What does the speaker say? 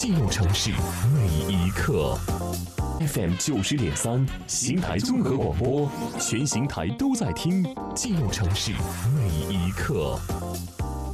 进入城市每一刻。FM 90.3，邢台综合广播，全邢台都在听，进入城市每一刻。